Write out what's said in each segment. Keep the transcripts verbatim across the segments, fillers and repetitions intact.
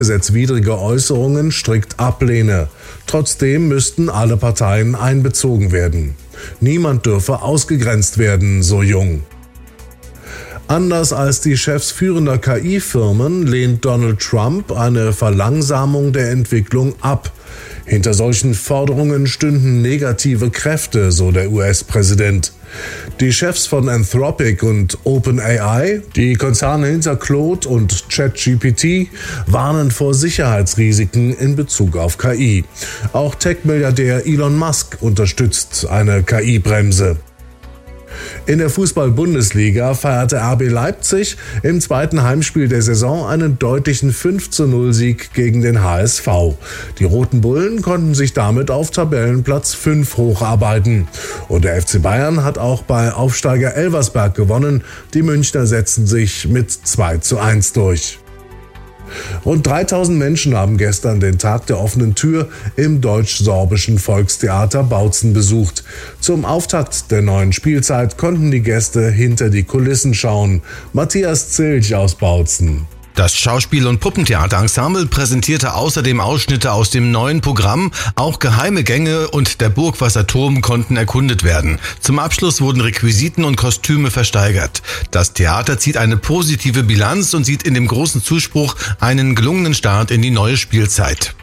gesetzwidrige Äußerungen strikt ablehne. Trotzdem müssten alle Parteien einbezogen werden. Niemand dürfe ausgegrenzt werden, so Jung. Anders als die Chefs führender K I-Firmen lehnt Donald Trump eine Verlangsamung der Entwicklung ab. Hinter solchen Forderungen stünden negative Kräfte, so der U S-Präsident. Die Chefs von Anthropic und OpenAI, die Konzerne hinter Claude und ChatGPT, warnen vor Sicherheitsrisiken in Bezug auf K I. Auch Tech-Milliardär Elon Musk unterstützt eine K I-Bremse. In der Fußball-Bundesliga feierte R B Leipzig im zweiten Heimspiel der Saison einen deutlichen fünf zu null Sieg gegen den H S V. Die Roten Bullen konnten sich damit auf Tabellenplatz fünf hocharbeiten. Und der F C Bayern hat auch bei Aufsteiger Elversberg gewonnen. Die Münchner setzten sich mit zwei zu eins durch. Rund dreitausend Menschen haben gestern den Tag der offenen Tür im deutsch-sorbischen Volkstheater Bautzen besucht. Zum Auftakt der neuen Spielzeit konnten die Gäste hinter die Kulissen schauen. Matthias Zilch aus Bautzen. Das Schauspiel- und Puppentheaterensemble präsentierte außerdem Ausschnitte aus dem neuen Programm. Auch geheime Gänge und der Burgwasserturm konnten erkundet werden. Zum Abschluss wurden Requisiten und Kostüme versteigert. Das Theater zieht eine positive Bilanz und sieht in dem großen Zuspruch einen gelungenen Start in die neue Spielzeit.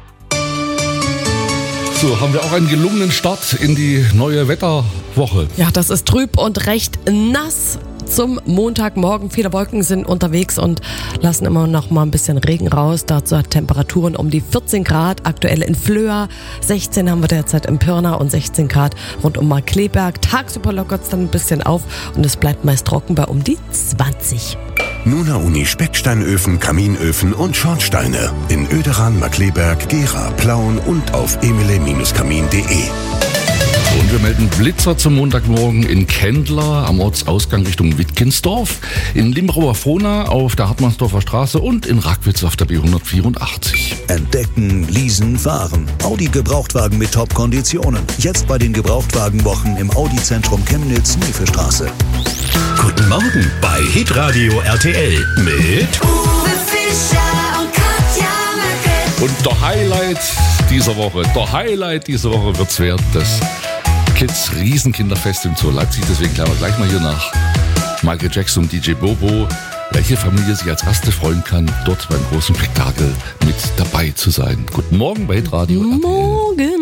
So, haben wir auch einen gelungenen Start in die neue Wetterwoche. Ja, das ist trüb und recht nass. Zum Montagmorgen. Viele Wolken sind unterwegs und lassen immer noch mal ein bisschen Regen raus. Dazu hat Temperaturen um die vierzehn Grad. Aktuell in Flöa. sechzehn haben wir derzeit in Pirna und sechzehn Grad rund um Markkleeberg. Tagsüber lockert es dann ein bisschen auf und es bleibt meist trocken bei um die zwanzig. Nuna Uni Specksteinöfen, Kaminöfen und Schornsteine in Oederan, Markkleeberg, Gera, Plauen und auf emile Kamin punkt de. Und wir melden Blitzer zum Montagmorgen in Kendler am Ortsausgang Richtung Wittgensdorf, in Limbrauer Frohna auf der Hartmannsdorfer Straße und in Rackwitz auf der B hundertvierundachtzig. Entdecken, leasen, fahren. Audi Gebrauchtwagen mit Top-Konditionen. Jetzt bei den Gebrauchtwagenwochen im Audi-Zentrum Chemnitz-Neefestraße. Guten Morgen bei Hitradio R T L mit Uwe Fischer und Katja Merkel. Und der Highlight dieser Woche, der Highlight dieser Woche wird's werden, das Kids Riesenkinderfest im Zoo Leipzig. Deswegen klären wir gleich mal hier nach Michael Jackson und D J Bobo, welche Familie sich als erste freuen kann, dort beim großen Spektakel mit dabei zu sein. Guten Morgen bei Hitradio R T L. Morgen.